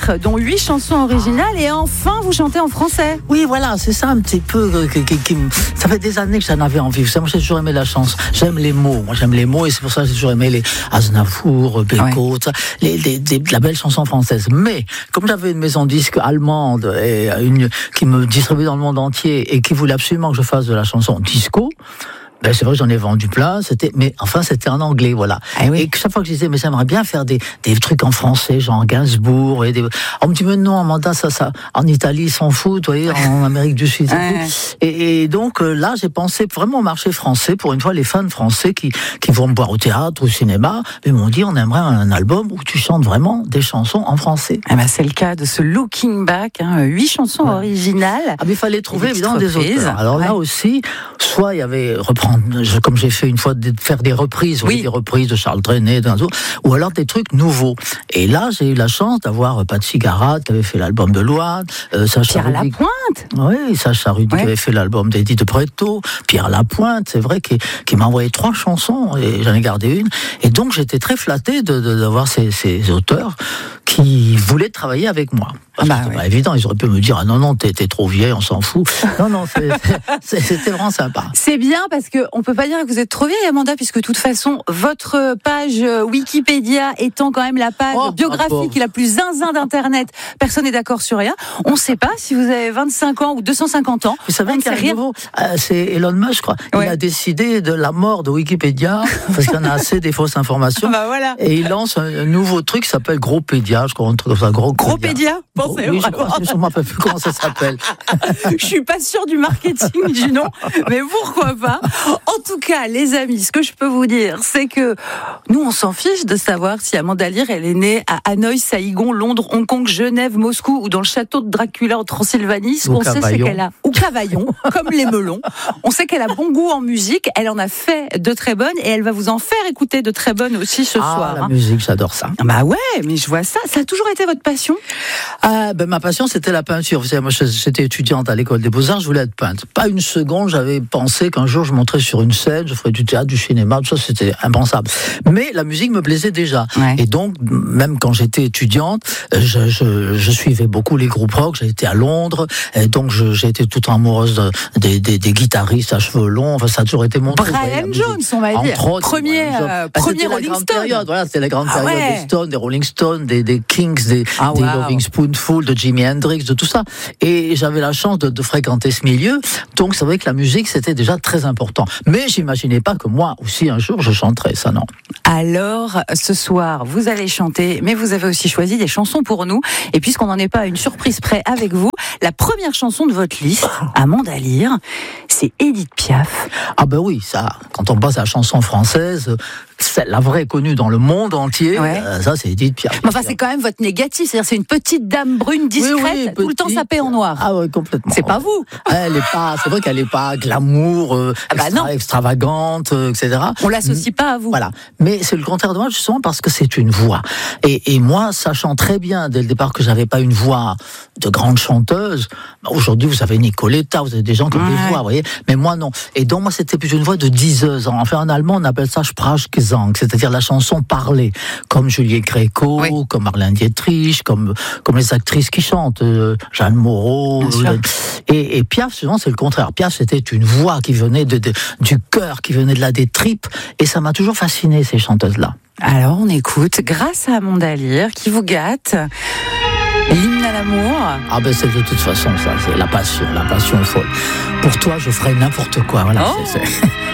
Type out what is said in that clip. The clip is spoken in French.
titres, dont 8 chansons originales, et enfin vous chantez en français. Oui, voilà, c'est ça un petit peu. Ça fait des années que j'en avais envie. Moi, j'ai toujours aimé la chanson. J'aime les mots. Moi, j'aime les mots, et c'est pour ça que j'ai toujours aimé les Aznavour, Beko, la belle chanson française. Mais comme j'avais une maison de disques allemande et qui me distribuait dans le monde entier et qui voulait absolument que je fasse de la chanson disco. Ben c'est vrai que j'en ai vendu plein, c'était en anglais, voilà. Ah oui. Et chaque fois que je disais, mais j'aimerais bien faire des trucs en français, genre Gainsbourg, on me dit, mais non, Amanda, ça, en Italie, ils s'en foutent, vous voyez, en Amérique du Sud. Et donc, là, j'ai pensé vraiment au marché français, pour une fois, les fans français qui vont me voir au théâtre, au cinéma, ils m'ont dit, on aimerait un album où tu chantes vraiment des chansons en français. Ah ben, c'est le cas de ce Looking Back, 8 chansons originales. Ah, mais il fallait trouver, évidemment, des auteurs. Alors là aussi, soit il y avait comme j'ai fait une fois, de faire des reprises, des reprises de Charles Trenet, ou alors des trucs nouveaux. Et là, j'ai eu la chance d'avoir Patsy Garat qui avait fait l'album de Loane, Pierre Lapointe. Oui, Sacha Rudy qui avait fait l'album d'Edith Preto, Pierre Lapointe, c'est vrai, qui m'a envoyé 3 chansons, et j'en ai gardé une. Et donc, j'étais très flatté d'avoir ces auteurs qui voulaient travailler avec moi. Parce que c'était pas évident, ils auraient pu me dire, ah non, t'es trop vieille, on s'en fout. Non, c'était vraiment sympa. C'est bien parce qu'on peut pas dire que vous êtes trop vieille, Amanda, puisque de toute façon, votre page Wikipédia étant quand même la page biographique la plus zinzin d'Internet, personne n'est d'accord sur rien. On ne sait pas si vous avez 25 ans ou 250 ans. Vous savez qu'il y a un nouveau, c'est Elon Musk, je crois. Il a décidé de la mort de Wikipédia, parce qu'il y en a assez des fausses informations. Voilà. Et il lance un nouveau truc qui s'appelle Gropédia, je crois, un truc comme ça, Gropédia. Oui, je ne me rappelle plus comment ça s'appelle. Je suis pas sûre du marketing du nom, mais pourquoi pas. En tout cas, les amis, ce que je peux vous dire, c'est que nous, on s'en fiche de savoir si Amanda Lear, elle est née à Hanoï, Saïgon, Londres, Hong Kong, Genève, Moscou ou dans le château de Dracula en Transylvanie. Ce qu'on sait, c'est qu'elle a, ou Cavaillon, comme les melons. On sait qu'elle a bon goût en musique. Elle en a fait de très bonnes et elle va vous en faire écouter de très bonnes aussi ce soir. La musique, j'adore ça. Bah ouais, mais je vois ça. Ça a toujours été votre passion? Ma passion, c'était la peinture. Vous savez, moi, j'étais étudiante à l'école des Beaux-Arts, je voulais être peintre. Pas une seconde, j'avais pensé qu'un jour, je monterais sur une scène, je ferais du théâtre, du cinéma, tout ça, c'était impensable. Mais la musique me plaisait déjà. Ouais. Et donc, même quand j'étais étudiante, je suivais beaucoup les groupes rock, j'ai été à Londres, et donc j'ai été tout amoureuse des guitaristes à cheveux longs, enfin, ça a toujours été mon truc. Brian Jones, on va dire. Premier Rolling Stone. Voilà, c'était la grande période des Stones, des Rolling Stones, des Kings, des Loving Spoonful, de Jimi Hendrix, de tout ça. Et j'avais la chance de fréquenter ce milieu, donc c'est vrai que la musique, c'était déjà très important. Mais j'imaginais pas que moi aussi, un jour, je chanterais, ça non. Alors, ce soir, vous allez chanter, mais vous avez aussi choisi des chansons pour nous. Et puisqu'on n'en est pas à une surprise près avec vous, la première chanson de votre liste, Amanda Lear, c'est Édith Piaf. Ah ben oui, ça, quand on passe à la chanson française, c'est la vraie connue dans le monde entier, ça c'est Édith Piaf. Mais enfin, c'est quand même votre négatif, c'est-à-dire c'est une petite dame brune discrète, tout le temps sapée en noir. Ah oui, complètement. C'est pas vous. C'est vrai qu'elle est pas glamour, extravagante, etc. On l'associe pas à vous. Voilà. Mais c'est le contraire de moi, justement, parce que c'est une voix. Et moi, sachant très bien, dès le départ, que j'avais pas une voix de grande chanteuse, aujourd'hui, vous avez Nicoletta, vous avez des gens qui ont des voix, vous voyez. Mais moi, non. Et donc, moi, c'était plutôt une voix de diseuse. Enfin, en allemand, on appelle ça Sprachgesang, c'est-à-dire la chanson parlée. Comme Juliette Gréco, comme Marlène Dietrich, comme les actrices qui chantent, Jeanne Moreau. Et Piaf, souvent, c'est le contraire. Piaf, c'était une voix qui venait du cœur, qui venait de là des tripes. Et ça m'a toujours fasciné, ces chanteuses-là. Alors, on écoute, grâce à Amanda Lear, qui vous gâte, l'hymne à l'amour. Ah ben, c'est de toute façon ça, c'est la passion folle. Pour toi, je ferai n'importe quoi, voilà. Oh. C'est